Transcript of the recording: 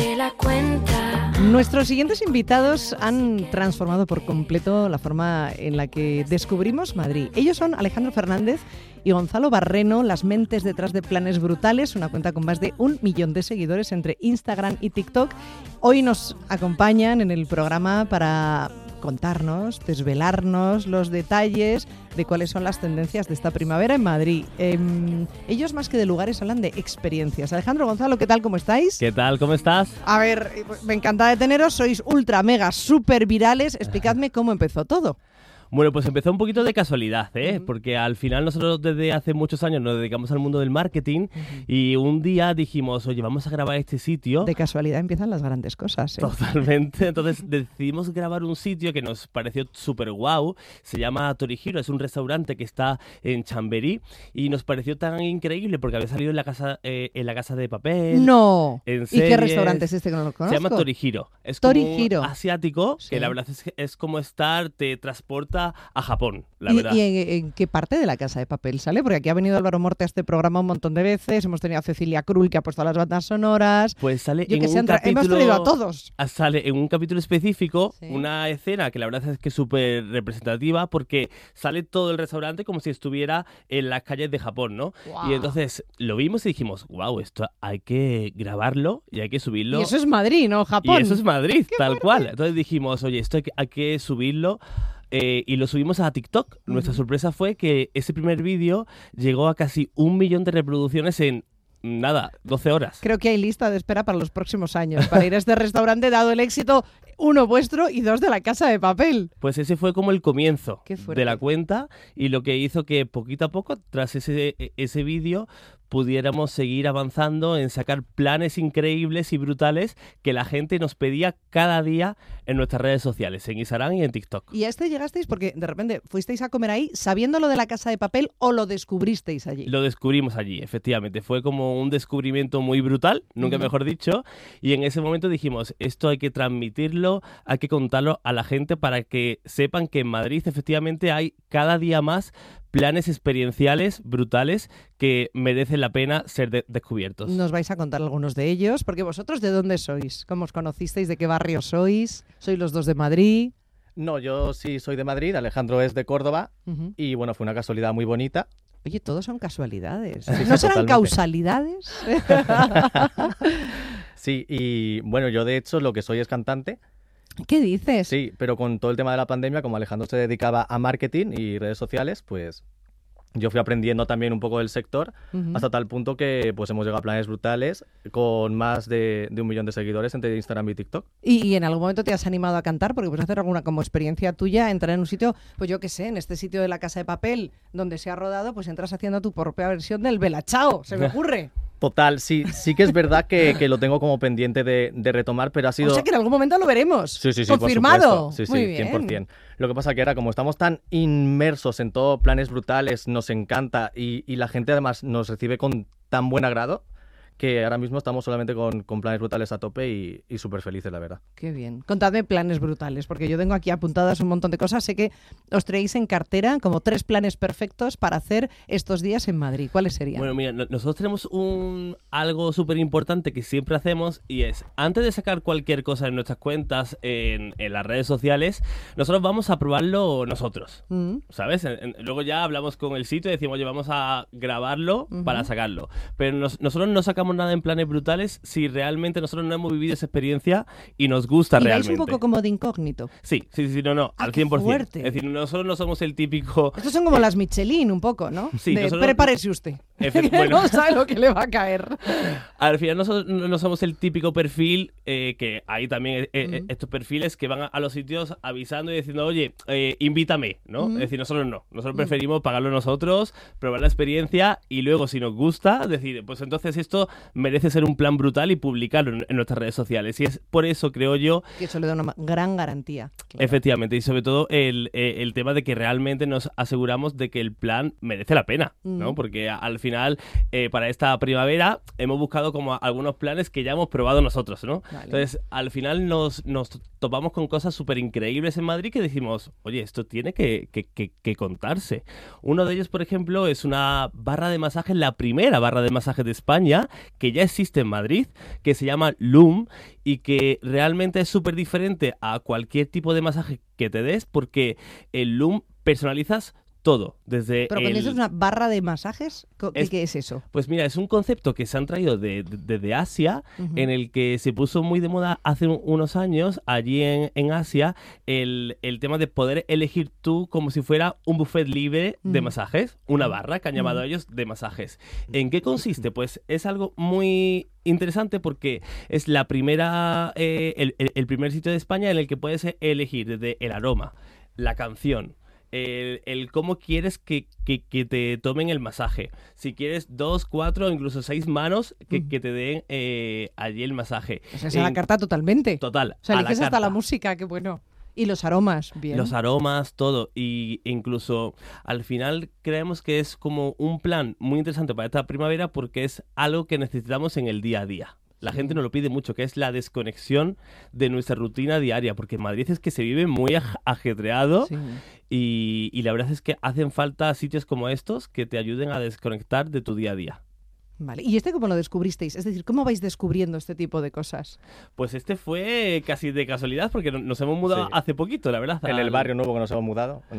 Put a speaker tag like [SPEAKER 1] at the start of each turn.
[SPEAKER 1] te la cuenta.
[SPEAKER 2] Nuestros siguientes invitados han transformado por completo la forma en la que descubrimos Madrid. Ellos son Alejandro Fernández y Gonzalo Barreno, las mentes detrás de Planes Brutales, una cuenta con más de 1 millón de seguidores entre Instagram y TikTok. Hoy nos acompañan en el programa para contarnos, desvelarnos los detalles de cuáles son las tendencias de esta primavera en Madrid. Ellos más que de lugares hablan de experiencias. Alejandro, Gonzalo, ¿qué tal? ¿Cómo estáis?
[SPEAKER 3] ¿Qué tal? ¿Cómo estás?
[SPEAKER 2] A ver, me encanta deteneros, sois ultra, mega, súper virales. Explicadme cómo empezó todo.
[SPEAKER 3] Bueno, pues empezó un poquito de casualidad, porque al final nosotros desde hace muchos años nos dedicamos al mundo del marketing y un día dijimos, oye, vamos a grabar este sitio.
[SPEAKER 2] De casualidad empiezan las grandes cosas, ¿eh?
[SPEAKER 3] Totalmente. Entonces decidimos grabar un sitio que nos pareció súper guau. Se llama Torihiro, es un restaurante que está en Chamberí y nos pareció tan increíble porque había salido en la Casa de Papel.
[SPEAKER 2] ¡No!
[SPEAKER 3] En
[SPEAKER 2] ¿Y
[SPEAKER 3] series.
[SPEAKER 2] qué restaurante es este que no lo conozco?
[SPEAKER 3] Se llama Torihiro. Es
[SPEAKER 2] Torihiro.
[SPEAKER 3] como un asiático,
[SPEAKER 2] Sí.
[SPEAKER 3] que la verdad es como te transporta a Japón, la
[SPEAKER 2] ¿Y,
[SPEAKER 3] verdad.
[SPEAKER 2] en qué parte de la Casa de Papel sale? Porque aquí ha venido Álvaro Morte a este programa un montón de veces, hemos tenido a Cecilia Krull que ha puesto las bandas sonoras.
[SPEAKER 3] Pues sale
[SPEAKER 2] Yo
[SPEAKER 3] en
[SPEAKER 2] que sé,
[SPEAKER 3] un capítulo...
[SPEAKER 2] hemos traído a todos.
[SPEAKER 3] Sale en un capítulo específico,
[SPEAKER 2] Sí.
[SPEAKER 3] una escena que la verdad es que es súper representativa porque sale todo el restaurante como si estuviera en las calles de Japón, ¿no?
[SPEAKER 2] Guau.
[SPEAKER 3] Y entonces lo vimos y dijimos, wow, esto hay que grabarlo y hay que subirlo.
[SPEAKER 2] Y eso es Madrid, ¿no? Japón.
[SPEAKER 3] Y eso es Madrid,
[SPEAKER 2] ¡Qué
[SPEAKER 3] tal
[SPEAKER 2] fuerte!
[SPEAKER 3] cual. Entonces dijimos, oye, esto hay que subirlo. Y lo subimos a TikTok. Nuestra sorpresa fue que ese primer vídeo llegó a casi 1 millón de reproducciones en, 12 horas.
[SPEAKER 2] Creo que hay lista de espera para los próximos años, para ir a este restaurante, dado el éxito, 1 vuestro y 2 de la Casa de Papel.
[SPEAKER 3] Pues ese fue como el comienzo
[SPEAKER 2] Qué fuerte.
[SPEAKER 3] de la cuenta y lo que hizo que poquito a poco, tras ese vídeo, pudiéramos seguir avanzando en sacar planes increíbles y brutales que la gente nos pedía cada día en nuestras redes sociales, en Instagram y en TikTok.
[SPEAKER 2] Y a este llegasteis porque de repente fuisteis a comer ahí sabiendo lo de la Casa de Papel o lo descubristeis allí.
[SPEAKER 3] Lo descubrimos allí, efectivamente. Fue como un descubrimiento muy brutal, nunca mejor dicho, y en ese momento dijimos, esto hay que transmitirlo, hay que contarlo a la gente para que sepan que en Madrid efectivamente hay cada día más planes experienciales brutales que merecen la pena ser descubiertos.
[SPEAKER 2] Nos vais a contar algunos de ellos, porque vosotros, ¿de dónde sois? ¿Cómo os conocisteis? ¿De qué barrio sois? ¿Sois los dos de Madrid?
[SPEAKER 4] No, yo sí soy de Madrid, Alejandro es de Córdoba
[SPEAKER 2] Ujú.
[SPEAKER 4] y bueno, fue una casualidad muy bonita.
[SPEAKER 2] Oye, todos son casualidades.
[SPEAKER 4] Sí,
[SPEAKER 2] ¿No
[SPEAKER 4] sí,
[SPEAKER 2] serán
[SPEAKER 4] totalmente.
[SPEAKER 2] causalidades?
[SPEAKER 4] Sí, y bueno, yo de hecho lo que soy es cantante,
[SPEAKER 2] ¿Qué dices?
[SPEAKER 4] sí, pero con todo el tema de la pandemia, como Alejandro se dedicaba a marketing y redes sociales, pues yo fui aprendiendo también un poco del sector,
[SPEAKER 2] Ujú.
[SPEAKER 4] hasta tal punto que pues hemos llegado a planes brutales con más de 1 millón de seguidores entre Instagram y TikTok.
[SPEAKER 2] ¿Y en algún momento te has animado a cantar? Porque puedes hacer alguna como experiencia tuya, entrar en un sitio, pues yo qué sé, en este sitio de la Casa de Papel, donde se ha rodado, pues entras haciendo tu propia versión del Bella Ciao, se me ocurre.
[SPEAKER 4] Total, sí que es verdad que lo tengo como pendiente de retomar, pero ha sido...
[SPEAKER 2] O sea que en algún momento lo veremos.
[SPEAKER 4] Sí,
[SPEAKER 2] Confirmado.
[SPEAKER 4] por supuesto. Sí,
[SPEAKER 2] Muy
[SPEAKER 4] sí,
[SPEAKER 2] bien.
[SPEAKER 4] 100%. Lo que pasa que ahora, como estamos tan inmersos en todo planes brutales, nos encanta y la gente además nos recibe con tan buen agrado que ahora mismo estamos solamente con planes brutales a tope y súper felices, la verdad.
[SPEAKER 2] Qué bien. Contadme planes brutales, porque yo tengo aquí apuntadas un montón de cosas. Sé que os traéis en cartera como 3 planes perfectos para hacer estos días en Madrid. ¿Cuáles serían?
[SPEAKER 3] Bueno, mira, nosotros tenemos algo súper importante que siempre hacemos y es, antes de sacar cualquier cosa en nuestras cuentas, en las redes sociales, nosotros vamos a probarlo nosotros, ¿sabes? Luego ya hablamos con el sitio y decimos, oye, vamos a grabarlo para sacarlo. Pero nosotros no sacamos nada en planes brutales si realmente nosotros no hemos vivido esa experiencia y nos gusta
[SPEAKER 2] ¿Y vais
[SPEAKER 3] realmente.
[SPEAKER 2] un poco como de incógnito?
[SPEAKER 3] Sí, no,
[SPEAKER 2] Ah,
[SPEAKER 3] al
[SPEAKER 2] qué
[SPEAKER 3] 100%.
[SPEAKER 2] fuerte.
[SPEAKER 3] Es decir, nosotros no somos el típico...
[SPEAKER 2] Estos son como las Michelin un poco, ¿no?
[SPEAKER 3] Sí,
[SPEAKER 2] de
[SPEAKER 3] nosotros-
[SPEAKER 2] prepárese usted.
[SPEAKER 3] Bueno.
[SPEAKER 2] No sabe lo que le va a caer.
[SPEAKER 3] Al final nosotros no somos el típico perfil que hay también estos perfiles que van a los sitios avisando y diciendo, oye, invítame, ¿no? Es decir, nosotros no. Nosotros preferimos pagarlo nosotros, probar la experiencia y luego, si nos gusta, decir, pues entonces esto merece ser un plan brutal y publicarlo en nuestras redes sociales. Y es por eso, creo yo,
[SPEAKER 2] Que eso le da una gran garantía. Claro.
[SPEAKER 3] efectivamente, y sobre todo el tema de que realmente nos aseguramos de que el plan merece la pena, ¿no? Porque al final, para esta primavera, hemos buscado como algunos planes que ya hemos probado nosotros, ¿no?
[SPEAKER 2] Vale.
[SPEAKER 3] Entonces, al final nos topamos con cosas súper increíbles en Madrid que decimos, oye, esto tiene que contarse. Uno de ellos, por ejemplo, es una barra de masaje, la primera barra de masaje de España, que ya existe en Madrid, que se llama Loom y que realmente es súper diferente a cualquier tipo de masaje que te des, porque el Loom personalizas todo, desde
[SPEAKER 2] Pero cuando dices una barra de masajes, ¿qué es eso?
[SPEAKER 3] Pues mira, es un concepto que se han traído desde Asia, en el que se puso muy de moda hace unos años, allí en Asia, el tema de poder elegir tú como si fuera un buffet libre de masajes, una barra que han llamado ellos de masajes. ¿En qué consiste? Pues es algo muy interesante porque es la primera, el primer sitio de España en el que puedes elegir desde el aroma, la canción, el cómo quieres que te tomen el masaje. Si quieres 2, 4, incluso 6 manos que te den allí el masaje.
[SPEAKER 2] O sea, es a la carta totalmente.
[SPEAKER 3] Total.
[SPEAKER 2] O sea, eliges hasta la música, qué bueno. Y los aromas, bien.
[SPEAKER 3] Los aromas, todo. Y incluso al final creemos que es como un plan muy interesante para esta primavera porque es algo que necesitamos en el día a día. La gente nos lo pide mucho, que es la desconexión de nuestra rutina diaria, porque en Madrid es que se vive muy ajetreado y la verdad es que hacen falta sitios como estos que te ayuden a desconectar de tu día a día.
[SPEAKER 2] Vale. ¿Y cómo lo descubristeis? Es decir, ¿cómo vais descubriendo este tipo de cosas?
[SPEAKER 3] Pues fue casi de casualidad porque nos hemos mudado hace poquito, la verdad.
[SPEAKER 4] En el barrio nuevo que nos hemos mudado.